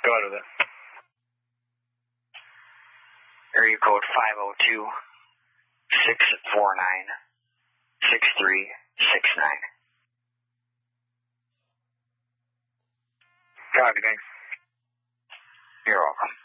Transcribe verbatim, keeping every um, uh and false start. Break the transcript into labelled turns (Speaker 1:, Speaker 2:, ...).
Speaker 1: Go ahead with it.
Speaker 2: Area code five oh two, six four nine, six three six nine.
Speaker 1: Copy, thanks.
Speaker 2: You're welcome.